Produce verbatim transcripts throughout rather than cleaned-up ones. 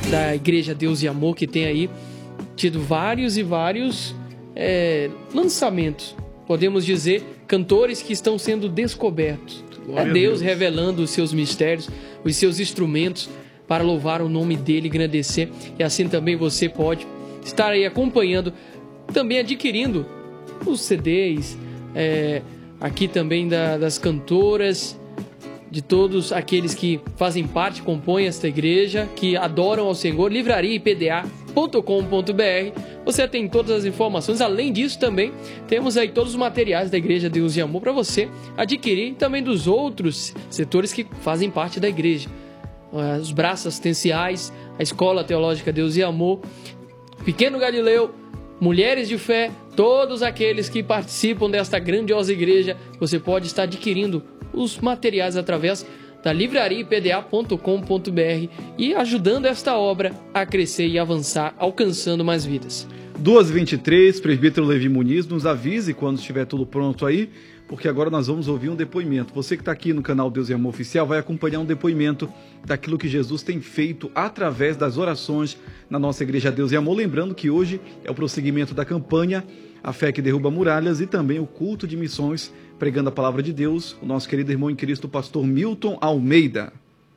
da Igreja Deus e Amor, que tem aí tido vários e vários é, lançamentos. Podemos dizer, cantores que estão sendo descobertos. É Deus, Deus revelando os seus mistérios, os seus instrumentos para louvar o nome dele e engrandecer. E assim também você pode estar aí acompanhando, também adquirindo os C Ds, é, aqui também da, das cantoras, de todos aqueles que fazem parte, compõem esta igreja, que adoram ao Senhor. livraria I P D A ponto com ponto B R. Você tem todas as informações. Além disso, também temos aí todos os materiais da Igreja Deus e Amor para você adquirir, também dos outros setores que fazem parte da igreja. Os braços assistenciais, a Escola Teológica Deus e Amor, Pequeno Galileu, Mulheres de Fé, todos aqueles que participam desta grandiosa igreja, você pode estar adquirindo os materiais através da livraria I P D A ponto com ponto B R e ajudando esta obra a crescer e avançar, alcançando mais vidas. duas e vinte e três, presbítero Levi Muniz, nos avise quando estiver tudo pronto aí, porque agora nós vamos ouvir um depoimento. Você que está aqui no canal Deus e Amor Oficial vai acompanhar um depoimento daquilo que Jesus tem feito através das orações na nossa Igreja Deus e Amor. Lembrando que hoje é o prosseguimento da campanha A Fé que Derruba Muralhas e também o culto de missões, pregando a palavra de Deus, o nosso querido irmão em Cristo, o pastor Milton Almeida.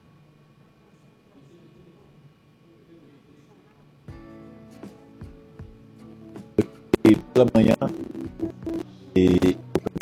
Pela manhã e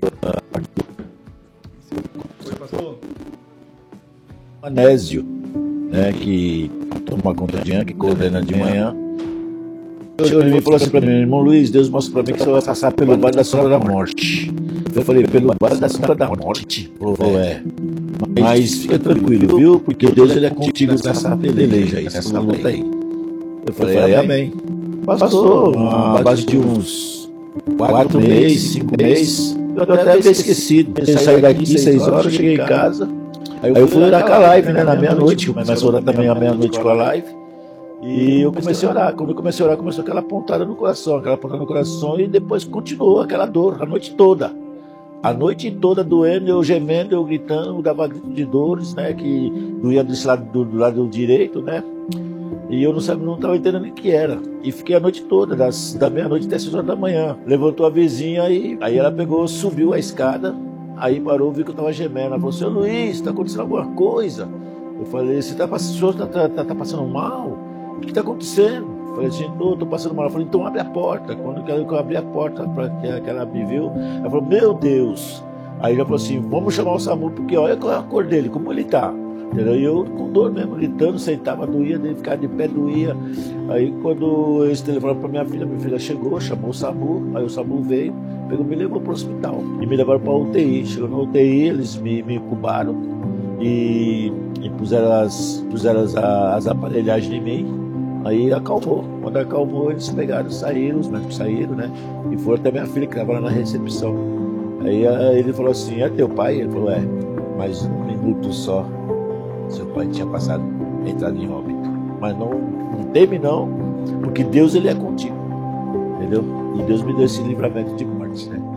Anésio, né, que toma conta de manhã, que coordena de manhã. Ele falou assim para mim: irmão Luiz, Deus mostra para mim que você vai passar pelo vale da sombra da morte. Eu falei: pelo vale da sombra da morte? Falou: é. Mas fica tranquilo, viu? Porque Deus ele é contigo nessa peleja aí, nessa luta aí. Eu falei: amém. Passou a base de uns quatro meses, cinco meses. Eu até havia esquecido. Eu saí daqui seis horas, cheguei em casa. Aí eu fui orar com a live, né? Na meia-noite. Começou a orar também à meia-noite com a live. E eu comecei a orar. Quando eu comecei a orar, começou aquela pontada no coração, aquela pontada no coração, e depois continuou aquela dor, a noite toda. A noite toda doendo, eu gemendo, eu gritando, dava grito de dores, né? Que doía desse lado, do, do lado direito, né? E eu não sabia, não estava entendendo o que era. E fiquei a noite toda, das, da meia-noite até seis horas da manhã. Levantou a vizinha e aí ela pegou, subiu a escada, aí parou, viu que eu estava gemendo. Ela falou: seu Luiz, está acontecendo alguma coisa? Eu falei: você está passando, tá, tá, tá, tá passando mal? O que está acontecendo? Eu falei assim: tô, tô passando mal. Ela falou: então abre a porta. Quando eu abri a porta para que, que ela me viu, ela falou: meu Deus. Aí ela falou assim: vamos chamar o SAMU, porque olha a cor dele, como ele tá. E eu com dor mesmo, gritando, sentava, doía, dele ficar de pé, doía. Aí quando eles telefonaram para minha filha, minha filha chegou, chamou o SAMU, aí o SAMU veio, pegou, me levou para o hospital e me levaram para a U T I. Chegou na U T I, eles me, me incubaram e, e puseram, as, puseram as, as aparelhagens em mim. Aí acalmou. Quando acalmou, eles pegaram, saíram, os médicos saíram, né? E foram até minha filha, que estava lá na recepção. Aí ele falou assim: é teu pai? Ele falou: é, mas um minuto só. Seu pai tinha passado, entrado em óbito. Mas não, não teme não, porque Deus ele é contigo, entendeu? E Deus me deu esse livramento de morte, né?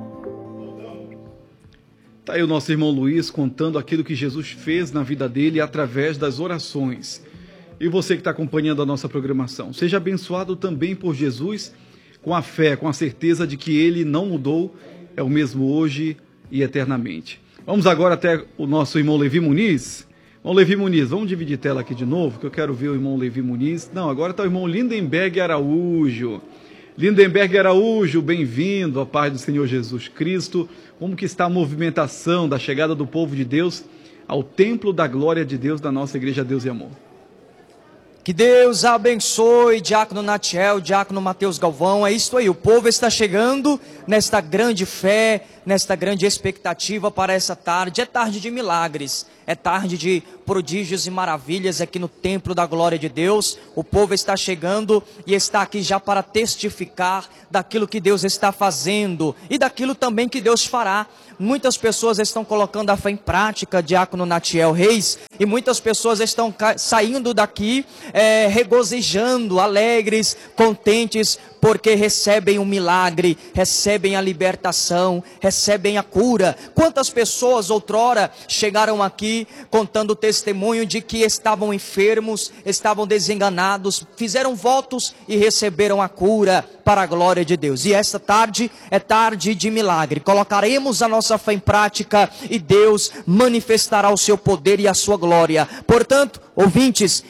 Tá aí o nosso irmão Luiz contando aquilo que Jesus fez na vida dele através das orações. E você que está acompanhando a nossa programação, seja abençoado também por Jesus, com a fé, com a certeza de que ele não mudou, é o mesmo hoje e eternamente. Vamos agora até o nosso irmão Levi Muniz. Irmão Levi Muniz, vamos dividir tela aqui de novo, que eu quero ver o irmão Levi Muniz. Não, agora está o irmão Lindenberg Araújo. Lindenberg Araújo, bem-vindo, a paz do Senhor Jesus Cristo. Como que está a movimentação da chegada do povo de Deus ao templo da glória de Deus da nossa Igreja Deus e Amor? Que Deus abençoe, Diácono Natiel, Diácono Mateus Galvão. É isso aí, o povo está chegando nesta grande fé, nesta grande expectativa para essa tarde. É tarde de milagres, é tarde de prodígios e maravilhas aqui no templo da glória de Deus. O povo está chegando e está aqui já para testificar daquilo que Deus está fazendo e daquilo também que Deus fará. Muitas pessoas estão colocando a fé em prática, Diácono Natiel Reis, e muitas pessoas estão saindo daqui é, regozijando, alegres, contentes, porque recebem um milagre, recebem a libertação, recebem a cura. Quantas pessoas outrora chegaram aqui contando testemunho de que estavam enfermos, estavam desenganados, fizeram votos e receberam a cura para a glória de Deus. E esta tarde é tarde de milagre. Colocaremos a nossa fé em prática e Deus manifestará o seu poder e a sua glória. Portanto, ouvintes,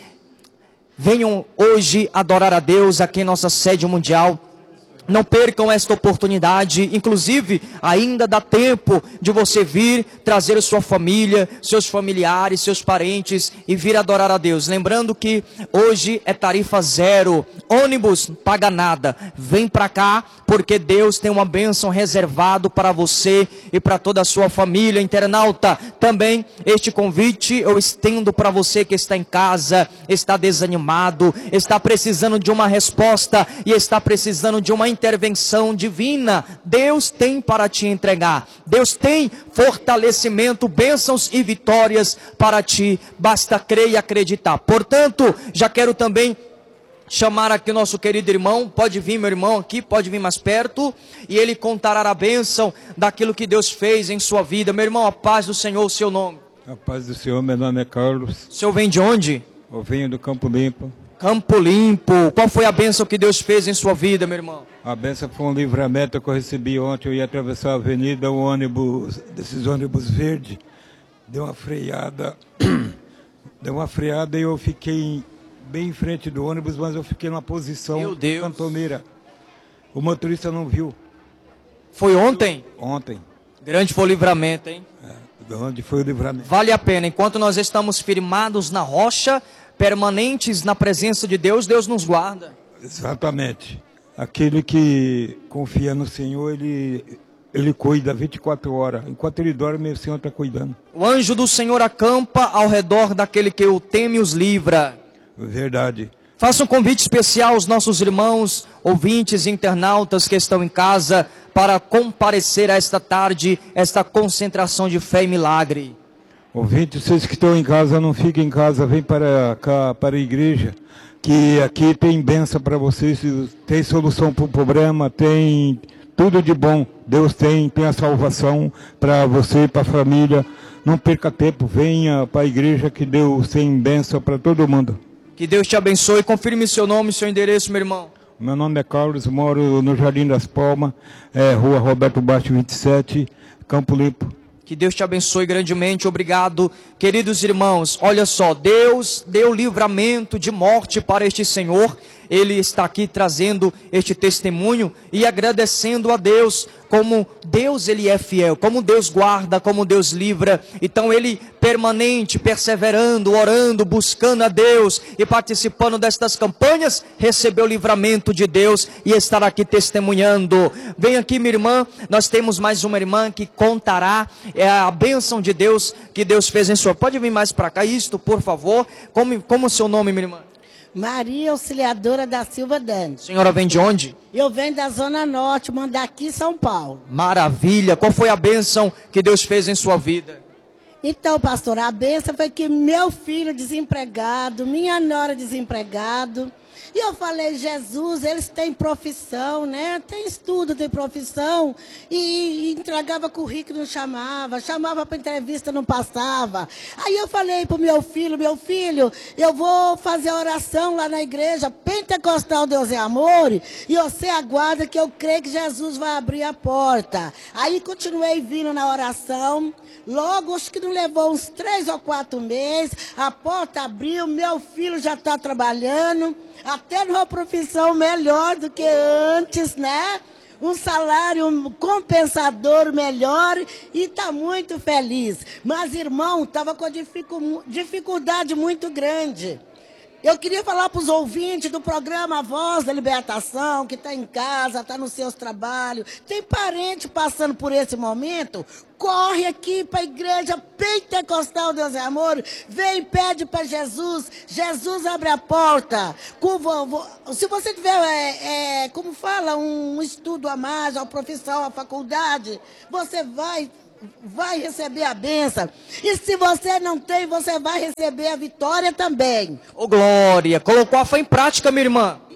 venham hoje adorar a Deus aqui em nossa sede mundial. Não percam esta oportunidade, inclusive ainda dá tempo de você vir, trazer sua família, seus familiares, seus parentes e vir adorar a Deus. Lembrando que hoje é tarifa zero, ônibus paga nada, vem pra cá porque Deus tem uma bênção reservado para você e para toda a sua família. Internauta, também este convite eu estendo para você que está em casa, está desanimado, está precisando de uma resposta e está precisando de uma intervenção divina. Deus tem para te entregar. Deus tem fortalecimento, bênçãos e vitórias para ti. Basta crer e acreditar. Portanto, já quero também chamar aqui o nosso querido irmão. Pode vir, meu irmão, aqui, pode vir mais perto, e ele contará a bênção daquilo que Deus fez em sua vida. Meu irmão, a paz do Senhor, o seu nome. A paz do Senhor, meu nome é Carlos. O senhor vem de onde? Eu venho do Campo Limpo. Campo Limpo. Qual foi a bênção que Deus fez em sua vida, meu irmão? A bênção foi um livramento que eu recebi ontem. Eu ia atravessar a avenida, o ônibus, desses ônibus verdes, deu uma freada, deu uma freada e eu fiquei bem em frente do ônibus, mas eu fiquei numa posição Meu Deus. cantoneira. O motorista não viu. Foi ontem? Ontem. Grande foi o livramento, hein? É, de onde foi o livramento? Vale a pena. Enquanto nós estamos firmados na rocha, permanentes na presença de Deus, Deus nos guarda. Exatamente. Aquele que confia no Senhor, ele, ele cuida vinte e quatro horas. Enquanto ele dorme, o Senhor está cuidando. O anjo do Senhor acampa ao redor daquele que o teme e os livra. Verdade. Faça um convite especial aos nossos irmãos, ouvintes e internautas que estão em casa para comparecer a esta tarde, esta concentração de fé e milagre. Ouvintes, vocês que estão em casa, não fiquem em casa, vem para cá, para a igreja, que aqui tem bênção para vocês, tem solução para o problema, tem tudo de bom. Deus tem, tem a salvação para você, para a família. Não perca tempo, venha para a igreja que Deus tem bênção para todo mundo. Que Deus te abençoe. Confirme seu nome e seu endereço, meu irmão. Meu nome é Carlos, moro no Jardim das Palmas, é, Rua Roberto Baixo vinte e sete, Campo Limpo. Que Deus te abençoe grandemente, obrigado. Queridos irmãos, olha só, Deus deu livramento de morte para este Senhor. Ele está aqui trazendo este testemunho e agradecendo a Deus, como Deus ele é fiel, como Deus guarda, como Deus livra. Então ele permanente, perseverando, orando, buscando a Deus e participando destas campanhas, recebeu o livramento de Deus e estará aqui testemunhando. Vem aqui, minha irmã, nós temos mais uma irmã que contará é, a bênção de Deus que Deus fez em sua. Pode vir mais para cá, isto, por favor. Como, como o seu nome, minha irmã? Maria Auxiliadora da Silva Dante. A senhora vem de onde? Eu venho da Zona Norte, Mandaqui, São Paulo. Maravilha! Qual foi a bênção que Deus fez em sua vida? Então, pastor, a bênção foi que meu filho desempregado, minha nora desempregado. E eu falei, Jesus, eles têm profissão, né? Tem estudo, tem profissão. E, e entregava currículo, não chamava. Chamava para entrevista, não passava. Aí eu falei para o meu filho, meu filho, eu vou fazer a oração lá na igreja Pentecostal Deus é Amor. E você aguarda que eu creio que Jesus vai abrir a porta. Aí continuei vindo na oração. Logo, acho que não levou uns três ou quatro meses. A porta abriu, meu filho já está trabalhando. Até numa profissão melhor do que antes, né? Um salário compensador melhor e está muito feliz. Mas, irmão, estava com dificuldade muito grande. Eu queria falar para os ouvintes do programa Voz da Libertação, que está em casa, está nos seus trabalhos, tem parente passando por esse momento, corre aqui para a igreja Pentecostal Deus é Amor, vem e pede para Jesus, Jesus abre a porta. Se você tiver, é, é, como fala, um estudo a mais, uma profissão, uma faculdade, você vai... vai receber a bênção. E se você não tem, você vai receber a vitória também. Ô, glória! Colocou a fé em prática, minha irmã.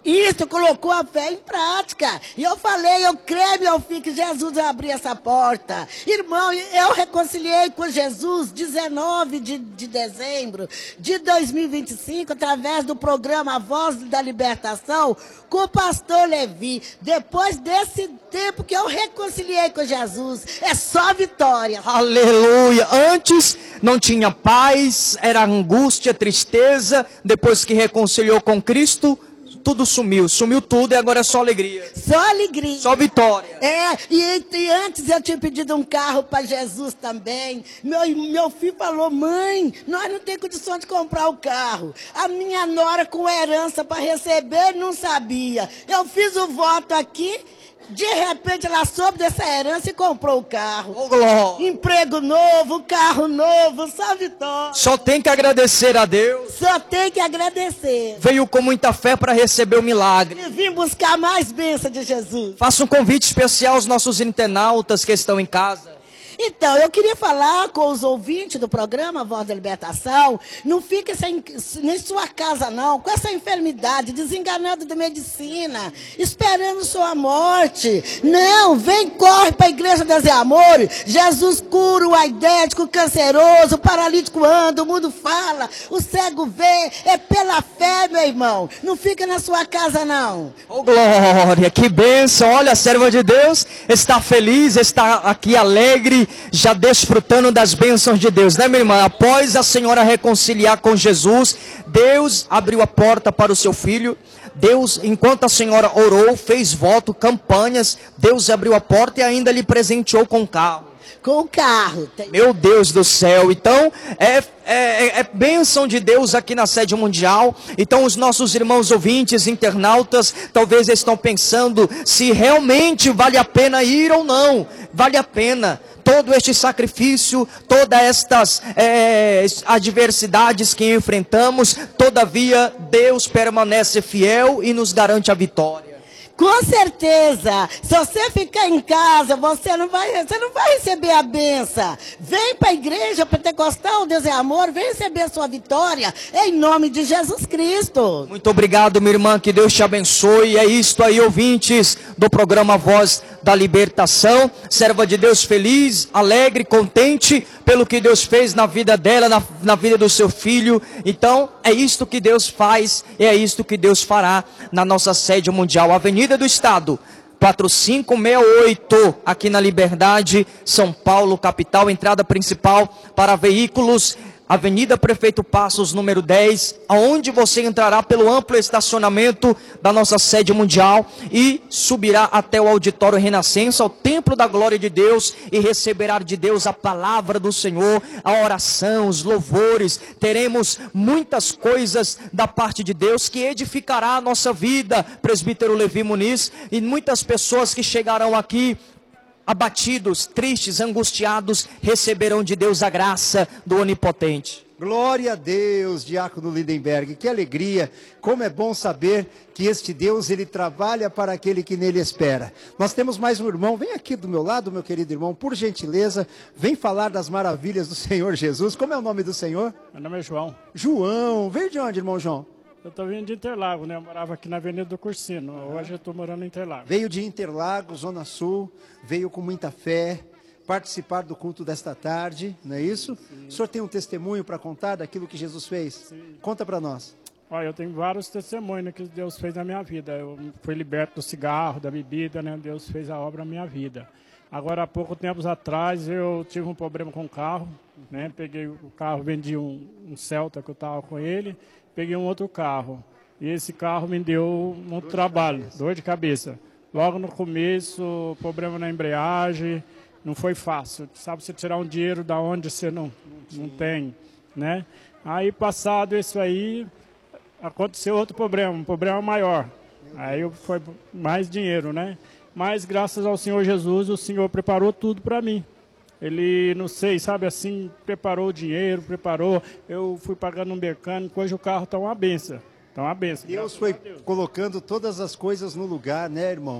Isso, colocou a fé em prática. E eu falei, eu creio, meu filho, que Jesus vai abrir essa porta. Irmão, eu reconciliei com Jesus dezenove de, de dezembro de dois mil e vinte e cinco, através do programa A Voz da Libertação, com o pastor Levi. Depois desse tempo que eu reconciliei com Jesus, é só vitória. Aleluia. Antes não tinha paz, era angústia, tristeza. Depois que reconciliou com Cristo, tudo sumiu, sumiu tudo e agora é só alegria. Só alegria. Só vitória. É, e, e antes eu tinha pedido um carro para Jesus também. Meu, meu filho falou, mãe, nós não temos condições de comprar o carro. A minha nora com herança para receber não sabia. Eu fiz o voto aqui. De repente ela soube dessa herança e comprou o carro. Oh, glória. Emprego novo, carro novo, só vitória. Só tem que agradecer a Deus. Só tem que agradecer. Veio com muita fé para receber o milagre. E vim buscar mais bênção de Jesus. Faça um convite especial aos nossos internautas que estão em casa. Então, eu queria falar com os ouvintes do programa Voz da Libertação. Não fique sem, em sua casa, não, com essa enfermidade, desenganado de medicina, esperando sua morte. Não, vem, corre para a Igreja das Zé Amor. Jesus cura o aidético, o canceroso, o paralítico anda, o mundo fala, o cego vê. É pela fé, meu irmão. Não fica na sua casa, não. Oh, glória, que bênção. Olha, a serva de Deus está feliz, está aqui alegre, já desfrutando das bênçãos de Deus, né, minha irmã? Após a senhora reconciliar com Jesus, Deus abriu a porta para o seu filho. Deus, enquanto a senhora orou, fez voto, campanhas, Deus abriu a porta e ainda lhe presenteou com carro. Com o carro. Tem... Meu Deus do céu. Então, é, é, é bênção de Deus aqui na sede mundial. Então, os nossos irmãos ouvintes, internautas, talvez estão pensando se realmente vale a pena ir ou não. Vale a pena. Todo este sacrifício, todas estas é, adversidades que enfrentamos, todavia, Deus permanece fiel e nos garante a vitória. Com certeza, se você ficar em casa, você não vai, você não vai receber a benção. Vem para a igreja pentecostal, Deus é amor, vem receber a sua vitória, em nome de Jesus Cristo. Muito obrigado, minha irmã, que Deus te abençoe. É isto aí, ouvintes do programa Voz da Libertação. Serva de Deus feliz, alegre, contente pelo que Deus fez na vida dela, na, na vida do seu filho. Então, é isto que Deus faz, é isto que Deus fará na nossa sede mundial, Avenida do Estado, quatro cinco seis oito, aqui na Liberdade, São Paulo, capital, entrada principal para veículos, Avenida Prefeito Passos, número dez, aonde você entrará pelo amplo estacionamento da nossa sede mundial e subirá até o auditório Renascença, ao templo da glória de Deus, e receberá de Deus a palavra do Senhor, a oração, os louvores. Teremos muitas coisas da parte de Deus que edificará a nossa vida, presbítero Levi Muniz, e muitas pessoas que chegarão aqui abatidos, tristes, angustiados, receberão de Deus a graça do Onipotente. Glória a Deus, diácono Lindenberg, que alegria, como é bom saber que este Deus, ele trabalha para aquele que nele espera. Nós temos mais um irmão, vem aqui do meu lado, meu querido irmão, por gentileza, vem falar das maravilhas do Senhor Jesus. Como é o nome do Senhor? Meu nome é João. João, veio de onde, irmão João? Eu estou vindo de Interlagos, né? Eu morava aqui na Avenida do Cursino. Hoje eu estou morando em Interlagos. Veio de Interlagos, Zona Sul, veio com muita fé, participar do culto desta tarde, não é isso? Sim. O senhor tem um testemunho para contar daquilo que Jesus fez? Sim. Conta para nós. Olha, eu tenho vários testemunhos que Deus fez na minha vida. Eu fui liberto do cigarro, da bebida, né? Deus fez a obra na minha vida. Agora, há pouco tempos atrás, eu tive um problema com o carro, né? Peguei o carro, vendi um, um Celta que eu estava com ele, peguei um outro carro. E esse carro me deu muito dor trabalho, de dor de cabeça. Logo no começo, problema na embreagem, não foi fácil. Sabe, você tirar um dinheiro da onde você não, não tem, né? Aí, passado isso aí, aconteceu outro problema, um problema maior. Aí foi mais dinheiro, né? Mas, graças ao Senhor Jesus, o Senhor preparou tudo para mim. Ele, não sei, sabe assim, preparou o dinheiro, preparou, eu fui pagando um mecânico, hoje o carro está uma benção. Está uma benção. Deus foi Deus. colocando todas as coisas no lugar, né, irmão?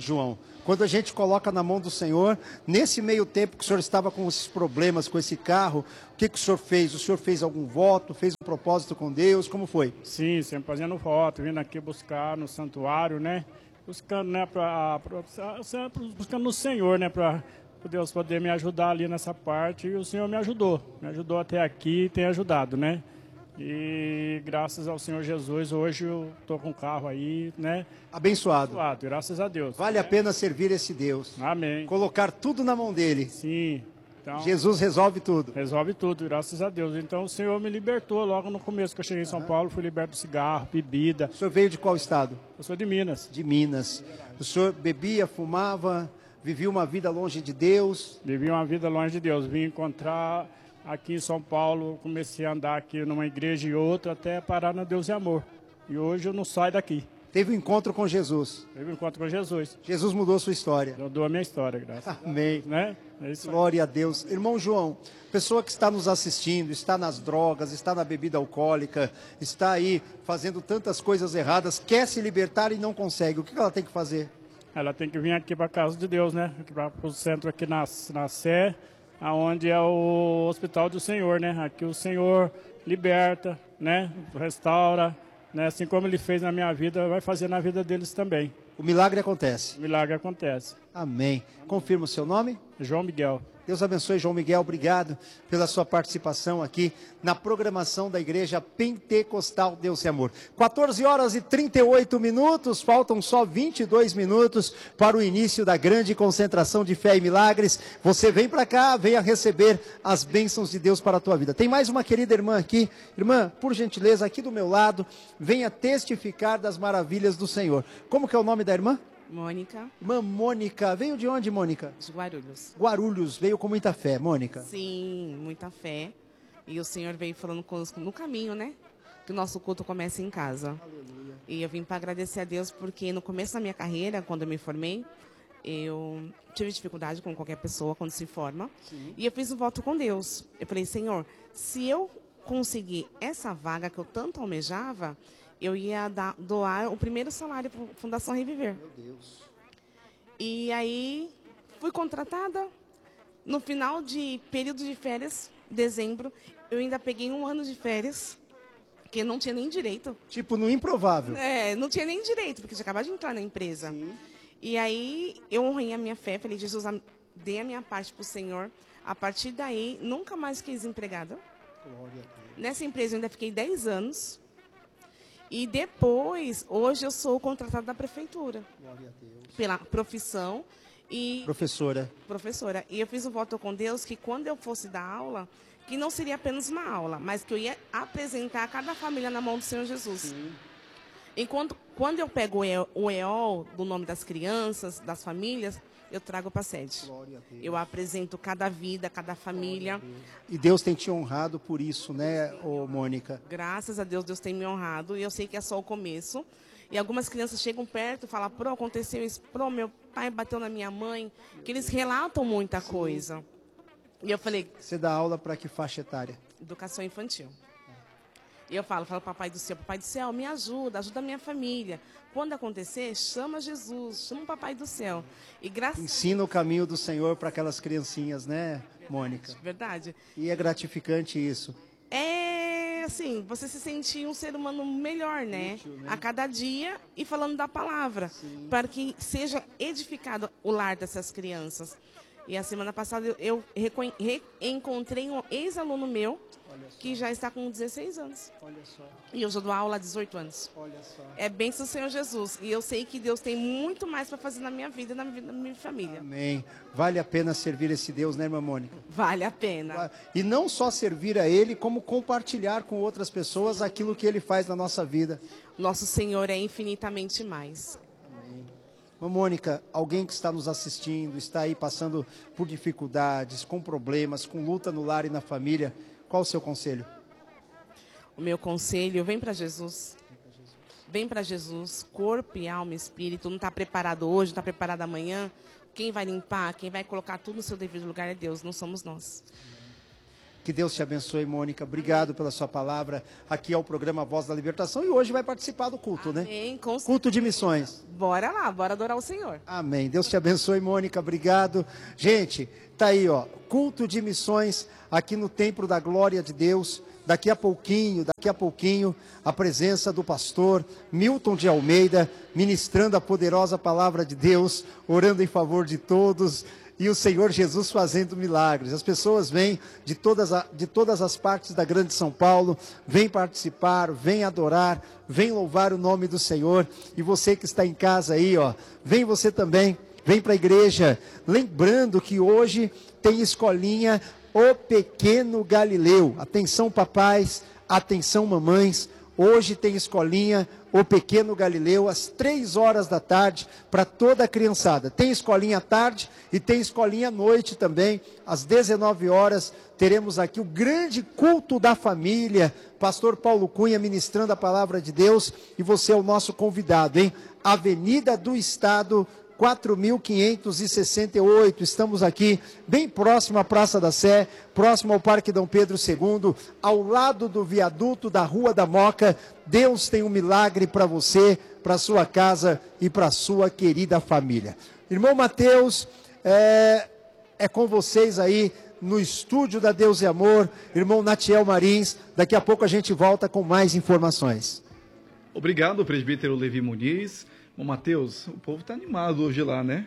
João. Quando a gente coloca na mão do Senhor, nesse meio tempo que o senhor estava com esses problemas com esse carro, o que, que o senhor fez? O senhor fez algum voto, fez um propósito com Deus? Como foi? Sim, sempre fazendo voto, vindo aqui buscar no santuário, né? Buscando, né, pra, pra, sempre buscando no Senhor, né, para Deus poder me ajudar ali nessa parte. E o Senhor me ajudou, me ajudou até aqui e tem ajudado, né? E graças ao Senhor Jesus, hoje eu estou com o carro aí, né? Abençoado. Abençoado, graças a Deus. Vale a pena servir esse Deus. Amém. Colocar tudo na mão dele. Sim. Então, Jesus resolve tudo. Resolve tudo, graças a Deus. Então o Senhor me libertou logo no começo que eu cheguei em São uhum. Paulo, fui liberto do cigarro, bebida. O senhor veio de qual estado? Eu sou de Minas. De Minas. O senhor bebia, fumava, vivia uma vida longe de Deus? Vivia uma vida longe de Deus. Vim encontrar aqui em São Paulo, comecei a andar aqui numa igreja e outra até parar na Deus e Amor. E hoje eu não saio daqui. Teve um encontro com Jesus. Teve um encontro com Jesus. Jesus mudou a sua história. Mudou a minha história, graças a Deus. Amém. Né? É isso aí. Glória a Deus. Irmão João, pessoa que está nos assistindo, está nas drogas, está na bebida alcoólica, está aí fazendo tantas coisas erradas, quer se libertar e não consegue. O que ela tem que fazer? Ela tem que vir aqui para a casa de Deus, né? Para o centro aqui na, na Sé, aonde é o Hospital do Senhor, né? Aqui o Senhor liberta, né? Restaura, né? Assim como Ele fez na minha vida, vai fazer na vida deles também. O milagre acontece. O milagre acontece. Amém. Confirma o seu nome? João Miguel. Deus abençoe, João Miguel. Obrigado pela sua participação aqui na programação da Igreja Pentecostal Deus e Amor. quatorze horas e trinta e oito minutos, faltam só vinte e dois minutos para o início da grande concentração de fé e milagres. Você vem para cá, venha receber as bênçãos de Deus para a tua vida. Tem mais uma querida irmã aqui. Irmã, por gentileza, aqui do meu lado, venha testificar das maravilhas do Senhor. Como que é o nome da irmã? Mônica. Irmã Mônica, veio de onde, Mônica? De Guarulhos. Guarulhos, veio com muita fé, Mônica. Sim, muita fé. E o Senhor veio falando conosco no caminho, né? Que o nosso culto começa em casa. Aleluia. E eu vim para agradecer a Deus porque no começo da minha carreira, quando eu me formei, eu tive dificuldade com qualquer pessoa quando se forma. Sim. E eu fiz um voto com Deus. Eu falei, Senhor, se eu conseguir essa vaga que eu tanto almejava, eu ia dar, doar o primeiro salário para a Fundação Reviver. Meu Deus. E aí, fui contratada. No final de período de férias, dezembro, eu ainda peguei um ano de férias, que não tinha nem direito. Tipo, no improvável. É, não tinha nem direito, porque tinha acabado de entrar na empresa. Sim. E aí, eu honrei a minha fé, falei, Jesus, dei a minha parte para o Senhor. A partir daí, nunca mais fiquei desempregada. Glória a Deus. Nessa empresa, eu ainda fiquei dez anos. E depois, hoje eu sou contratada da prefeitura. Glória a Deus. Pela profissão e... Professora. Professora. E eu fiz um voto com Deus que quando eu fosse dar aula, que não seria apenas uma aula, mas que eu ia apresentar cada família na mão do Senhor Jesus. Sim. Enquanto, quando eu pego o E O do nome das crianças, das famílias, eu trago para a sede. Glória a Deus. Eu apresento cada vida, cada família. Deus. E Deus tem te honrado por isso, né, ô Mônica? Graças a Deus, Deus tem me honrado. E eu sei que é só o começo. E algumas crianças chegam perto e falam, pro, aconteceu isso, pro, meu pai bateu na minha mãe. Que eles relatam muita Sim. coisa. E eu falei... Você dá aula para que faixa etária? Educação infantil. E eu falo, falo, papai do céu, papai do céu, me ajuda, ajuda a minha família. Quando acontecer, chama Jesus, chama o papai do céu. E graças Ensina o caminho do Senhor para aquelas criancinhas, né, Mônica? Verdade. E é gratificante isso. É, assim, você se sentir um ser humano melhor, né? Útil, né? A cada dia e falando da palavra. Sim. Para que seja edificado o lar dessas crianças. E a semana passada eu, eu reencontrei um ex-aluno meu que já está com dezesseis anos. Olha só. E eu já dou aula há dezoito anos. Olha só. É bênção do Senhor Jesus. E eu sei que Deus tem muito mais para fazer na minha vida e na vida da minha família. Amém. Vale a pena servir esse Deus, né, irmã Mônica? Vale a pena. E não só servir a Ele, como compartilhar com outras pessoas aquilo que Ele faz na nossa vida. Nosso Senhor é infinitamente mais. Mônica, alguém que está nos assistindo, está aí passando por dificuldades, com problemas, com luta no lar e na família, qual o seu conselho? O meu conselho, vem para Jesus. Vem para Jesus, corpo e alma e espírito. Não está preparado hoje, não está preparado amanhã. Quem vai limpar, quem vai colocar tudo no seu devido lugar é Deus, não somos nós. Que Deus te abençoe, Mônica. Obrigado pela sua palavra. Aqui é o programa Voz da Libertação e hoje vai participar do culto, Amém, né? com Culto de missões. Bora lá, bora adorar o Senhor. Amém. Deus te abençoe, Mônica. Obrigado. Gente, tá aí, ó. Culto de missões aqui no Templo da Glória de Deus. Daqui a pouquinho, daqui a pouquinho, a presença do pastor Milton de Almeida, ministrando a poderosa palavra de Deus, orando em favor de todos. E o Senhor Jesus fazendo milagres. As pessoas vêm de todas, a, de todas as partes da grande São Paulo, vêm participar, vêm adorar, vêm louvar o nome do Senhor. E você que está em casa aí, ó, vem você também, vem para a igreja. Lembrando que hoje tem escolinha O Pequeno Galileu. Atenção, papais, atenção, mamães. Hoje tem escolinha O Pequeno Galileu, às três horas da tarde, para toda a criançada. Tem escolinha à tarde e tem escolinha à noite também. Às dezenove horas, teremos aqui o grande culto da família. Pastor Paulo Cunha ministrando a palavra de Deus. E você é o nosso convidado, hein? Avenida do Estado, quatro mil quinhentos e sessenta e oito, estamos aqui bem próximo à Praça da Sé, próximo ao Parque Dom Pedro segundo, ao lado do viaduto da Rua da Moca. Deus tem um milagre para você, para sua casa e para sua querida família. Irmão Mateus, é, é com vocês aí no estúdio da Deus e Amor, irmão Natiel Marins, daqui a pouco a gente volta com mais informações. Obrigado, presbítero Levi Muniz. Bom, Mateus, o povo está animado hoje lá, né?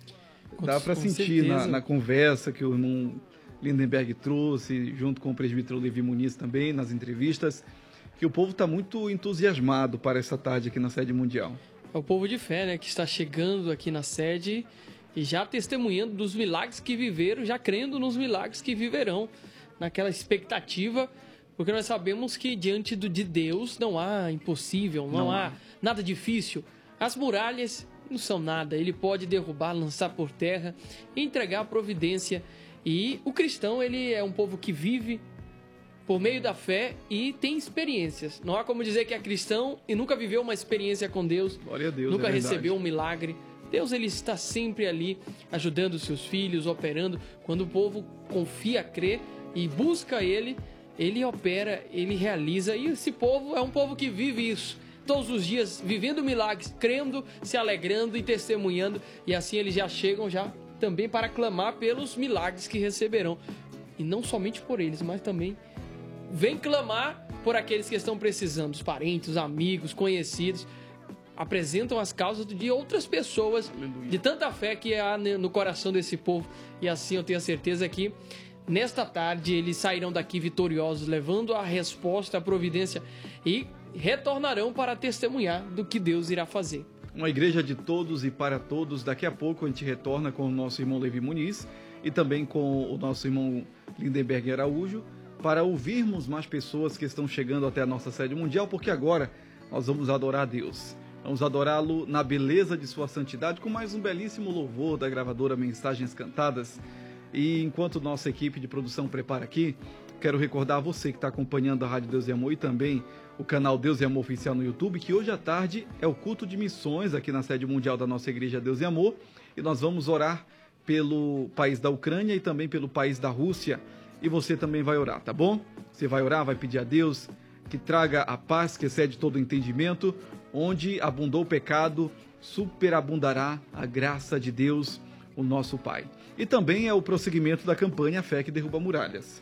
Dá para sentir na, na conversa que o irmão Lindenberg trouxe, junto com o presbítero Levi Muniz também, nas entrevistas, que o povo está muito entusiasmado para essa tarde aqui na sede mundial. É o povo de fé, né, que está chegando aqui na sede e já testemunhando dos milagres que viveram, já crendo nos milagres que viverão, naquela expectativa, porque nós sabemos que diante do, de Deus não há impossível, não, não há, há nada difícil. As muralhas não são nada, ele pode derrubar, lançar por terra, entregar a providência. E o cristão, ele é um povo que vive por meio da fé e tem experiências. Não há como dizer que é cristão e nunca viveu uma experiência com Deus, Glória a Deus, nunca é recebeu um milagre. Deus, ele está sempre ali, ajudando os seus filhos, operando. Quando o povo confia, crê e busca ele, ele opera, ele realiza. E esse povo é um povo que vive isso. Todos os dias vivendo milagres, crendo, se alegrando e testemunhando. E assim eles já chegam já também para clamar pelos milagres que receberão. E não somente por eles, mas também vem clamar por aqueles que estão precisando. Os parentes, os amigos, conhecidos. Apresentam as causas de outras pessoas, Aleluia. De tanta fé que há no coração desse povo. E assim eu tenho a certeza que nesta tarde eles sairão daqui vitoriosos, levando a resposta, a providência e retornarão para testemunhar do que Deus irá fazer. Uma igreja de todos e para todos. Daqui a pouco a gente retorna com o nosso irmão Levi Muniz e também com o nosso irmão Lindenberg Araújo para ouvirmos mais pessoas que estão chegando até a nossa sede mundial, porque agora nós vamos adorar a Deus. Vamos adorá-lo na beleza de sua santidade com mais um belíssimo louvor da gravadora Mensagens Cantadas. E enquanto nossa equipe de produção prepara aqui, quero recordar a você que está acompanhando a Rádio Deus e Amor e também o canal Deus e Amor Oficial no YouTube, que hoje à tarde é o culto de missões aqui na sede mundial da nossa igreja Deus e Amor, e nós vamos orar pelo país da Ucrânia e também pelo país da Rússia, e você também vai orar, tá bom? Você vai orar, vai pedir a Deus que traga a paz que excede todo entendimento, onde abundou o pecado, superabundará a graça de Deus, o nosso Pai. E também é o prosseguimento da campanha Fé que Derruba Muralhas.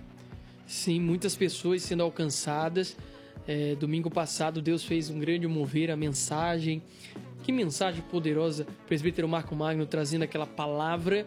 Sim, muitas pessoas sendo alcançadas. É, domingo passado Deus fez um grande mover, a mensagem. Que mensagem poderosa, presbítero Marco Magno trazendo aquela palavra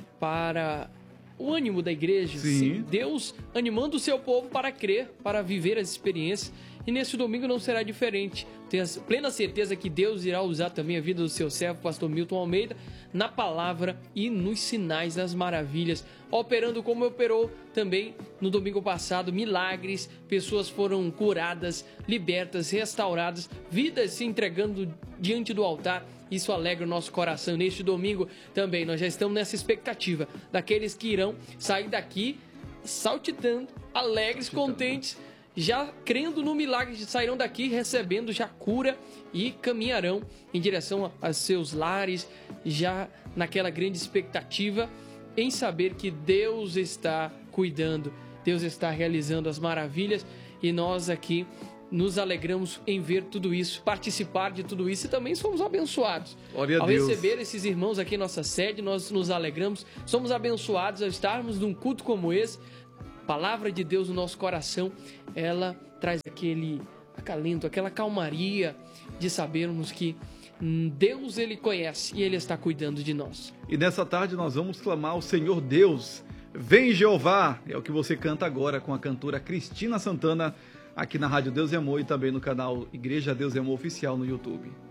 para o ânimo da igreja. Sim. Sim, Deus animando o seu povo para crer, para viver as experiências. E nesse domingo não será diferente. Tenho a plena certeza que Deus irá usar também a vida do seu servo, pastor Milton Almeida, na palavra e nos sinais das maravilhas, operando como operou também no domingo passado, milagres, pessoas foram curadas, libertas, restauradas, vidas se entregando diante do altar. Isso alegra o nosso coração. Neste domingo também nós já estamos nessa expectativa daqueles que irão sair daqui saltitando, alegres, saltitando. Contentes, já crendo no milagre, sairão daqui recebendo já cura e caminharão em direção aos seus lares, já naquela grande expectativa em saber que Deus está cuidando, Deus está realizando as maravilhas e nós aqui nos alegramos em ver tudo isso, participar de tudo isso e também somos abençoados. Glória a Ao Deus. receber esses irmãos aqui em nossa sede, nós nos alegramos, somos abençoados ao estarmos num culto como esse. Palavra de Deus no nosso coração, ela traz aquele acalento, aquela calmaria de sabermos que Deus, Ele conhece e Ele está cuidando de nós. E nessa tarde nós vamos clamar ao Senhor Deus. Vem, Jeová! É o que você canta agora com a cantora Cristina Santana, aqui na Rádio Deus e Amor e também no canal Igreja Deus e Amor Oficial no YouTube.